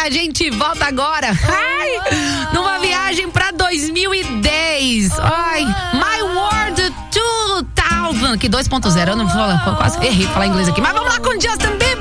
a gente volta agora. Ai, numa viagem pra 2010. Ai, My World 2000. Que 2.0, eu não vou, quase errei falar inglês aqui. Mas vamos lá com Justin Bieber.